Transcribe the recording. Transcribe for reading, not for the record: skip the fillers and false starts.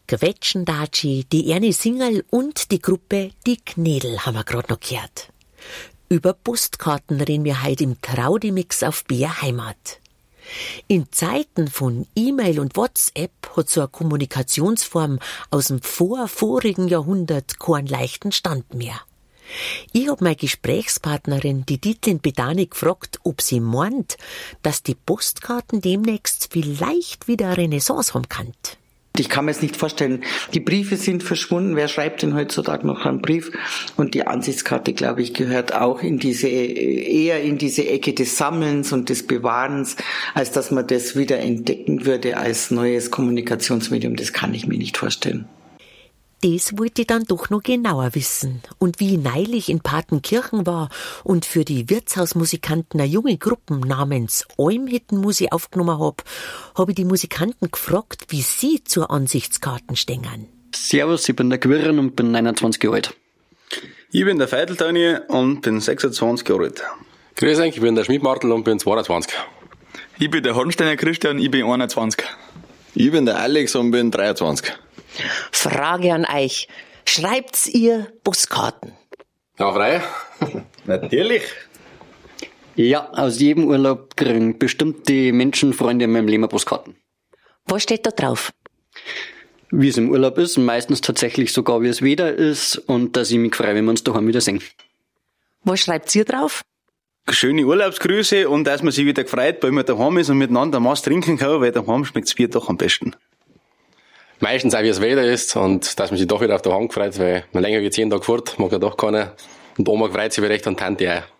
Quetschendatschi, die Ernie Singerl und die Gruppe Die Knädel haben wir gerade noch gehört. Über Postkarten reden wir heute im Traudimix auf BR Heimat. In Zeiten von E-Mail und WhatsApp hat so eine Kommunikationsform aus dem vorigen Jahrhundert keinen leichten Stand mehr. Ich hab meine Gesprächspartnerin, die Dietlin Bedani, gefragt, ob sie meint, dass die Postkarten demnächst vielleicht wieder eine Renaissance haben kann. Ich kann mir es nicht vorstellen. Die Briefe sind verschwunden. Wer schreibt denn heutzutage noch einen Brief? Und die Ansichtskarte, glaube ich, gehört auch eher in diese Ecke des Sammelns und des Bewahrens, als dass man das wieder entdecken würde als neues Kommunikationsmedium. Das kann ich mir nicht vorstellen. Das wollte ich dann doch noch genauer wissen. Und wie ich neulich in Partenkirchen war und für die Wirtshausmusikanten eine junge Gruppe namens Almhüttenmusi aufgenommen habe ich die Musikanten gefragt, wie sie zur Ansichtskarten stehen. Servus, ich bin der Quirren und bin 29 Jahre alt. Ich bin der Feitel-Toni und bin 26 Jahre alt. Grüß euch, ich bin der Schmidt-Martel und bin 22. Ich bin der Hornsteiner Christian, ich bin 21. Ich bin der Alex und bin 23. Frage an euch. Schreibt's ihr Postkarten? Ja, frei. Natürlich. Ja, aus jedem Urlaub kriegen bestimmt die Menschenfreunde in meinem Leben Postkarten. Was steht da drauf? Wie es im Urlaub ist, meistens tatsächlich sogar wie es wieder ist und dass ich mich freue, wenn wir uns daheim wieder sehen. Was schreibt's ihr drauf? Schöne Urlaubsgrüße und dass man sich wieder gefreut, weil man daheim ist und miteinander Maß trinken kann, weil daheim schmeckt's Bier doch am besten. Meistens auch, wie es Wetter ist und dass man sich doch wieder auf der Hand freut, weil man länger wie 10 Tage fort, mag ja doch keiner. Und Oma freut sich recht und Tante auch.